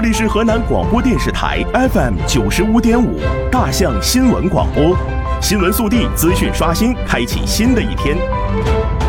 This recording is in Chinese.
这里是河南广播电视台 FM 95.5大象新闻广播，新闻速递，资讯刷新，开启新的一天。